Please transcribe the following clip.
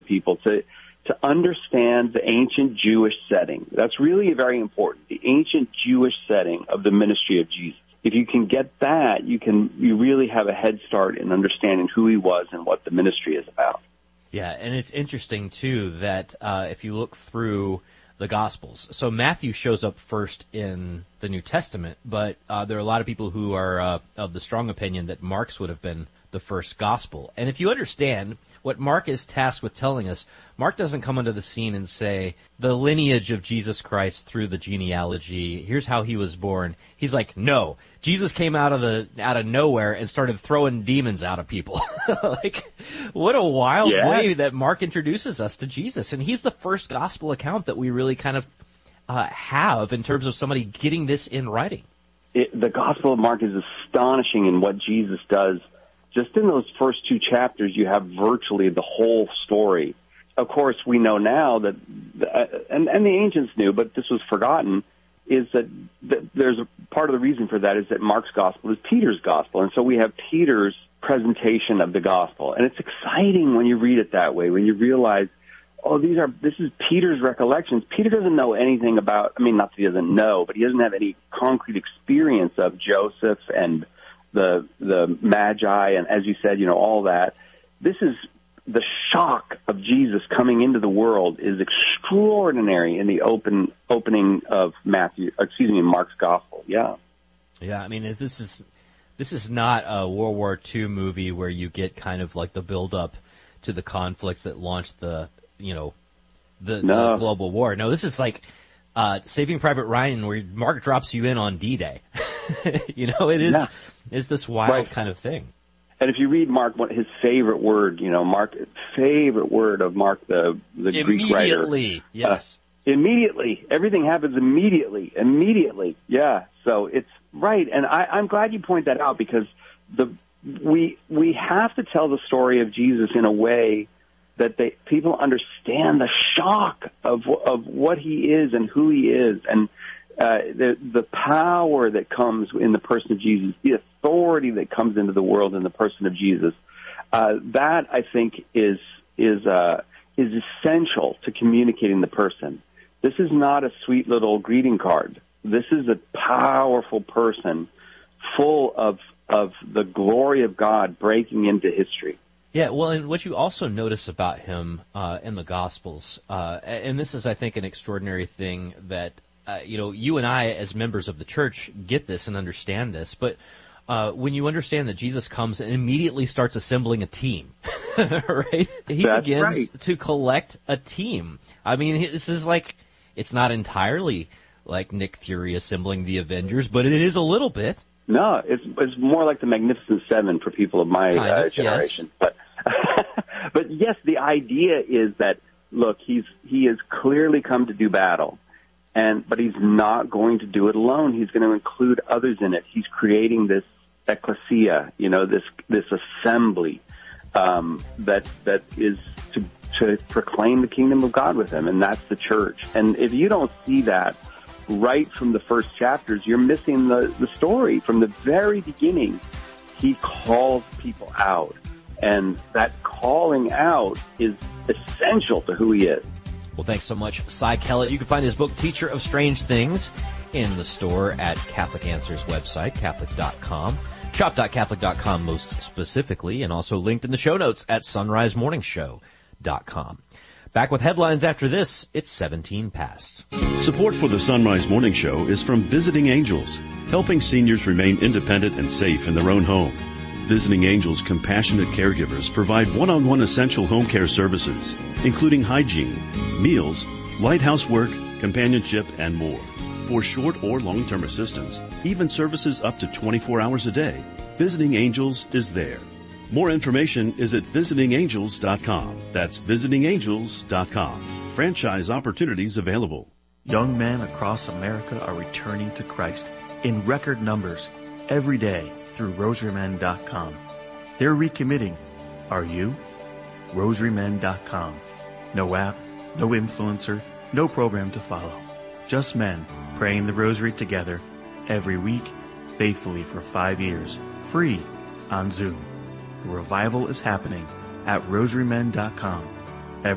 people to understand the ancient Jewish setting. That's really very important, the ancient Jewish setting of the ministry of Jesus. If you can get that, you really have a head start in understanding who he was and what the ministry is about. Yeah, and it's interesting, too, that if you look through the Gospels, so Matthew shows up first in the New Testament, but there are a lot of people who are of the strong opinion that Mark's would have been the first Gospel. And if you understand what Mark is tasked with telling us, Mark doesn't come onto the scene and say, the lineage of Jesus Christ through the genealogy, here's how he was born. He's like, no, Jesus came out of nowhere and started throwing demons out of people. Like, what a wild way that Mark introduces us to Jesus. And he's the first gospel account that we really kind of have in terms of somebody getting this in writing. The Gospel of Mark is astonishing in what Jesus does. Just in those first 2 chapters, you have virtually the whole story. Of course, we know now that, and the ancients knew, but this was forgotten, is that there's part of the reason for that is that Mark's gospel is Peter's gospel. And so we have Peter's presentation of the gospel. And it's exciting when you read it that way, when you realize, oh, this is Peter's recollections. Peter doesn't know anything about, not that he doesn't know, but he doesn't have any concrete experience of Joseph and the Magi, and as you said, all that. This is the shock of Jesus coming into the world is extraordinary in the opening of Mark's gospel. Yeah. Yeah, this is not a World War II movie where you get kind of like the build up to the conflicts that launched the global war. No, this is like Saving Private Ryan, where Mark drops you in on D-Day. It is. Is this wild kind of thing. And if you read Mark, his favorite word, favorite word of Mark, the Greek writer. Immediately, yes. Immediately. Everything happens immediately. Yeah. So it's right. And I'm glad you point that out, because we have to tell the story of Jesus in a way that people understand the shock of what he is and who he is, and the power that comes in the person of Jesus, the authority that comes into the world in the person of Jesus. That, I think, is essential to communicating the person. This is not a sweet little greeting card. This is a powerful person full of the glory of God breaking into history. Yeah, well, and what you also notice about him in the Gospels, and this is, I think, an extraordinary thing that, you and I, as members of the church, get this and understand this, but when you understand that Jesus comes and immediately starts assembling a team, right? He begins to collect a team. This is like, it's not entirely like Nick Fury assembling the Avengers, but it is a little bit. No, it's more like the Magnificent Seven for people of my generation. Yes. But yes, the idea is that, look, he has clearly come to do battle, but he's not going to do it alone. He's going to include others in it. He's creating this ecclesia, this assembly that is to proclaim the kingdom of God with him, and that's the church. And if you don't see that right from the first chapters, you're missing the story. From the very beginning, he calls people out, and that calling out is essential to who he is. Well, thanks so much, Cy Kellett. You can find his book, Teacher of Strange Things, in the store at Catholic Answers website, Catholic.com. Shop.Catholic.com most specifically, and also linked in the show notes at sunrisemorningshow.com. Back with headlines after this. It's 17 past. Support for the Sunrise Morning Show is from Visiting Angels, helping seniors remain independent and safe in their own home. Visiting Angels compassionate caregivers provide one-on-one essential home care services, including hygiene, meals, light housework, companionship, and more. For short or long-term assistance, even services up to 24 hours a day, Visiting Angels is there. More information is at visitingangels.com. That's visitingangels.com. Franchise opportunities available. Young men across America are returning to Christ in record numbers every day through rosarymen.com. They're recommitting. Are you? rosarymen.com. No app, no influencer, no program to follow. Just men praying the rosary together every week, faithfully for 5 years, free on Zoom. The revival is happening at rosarymen.com.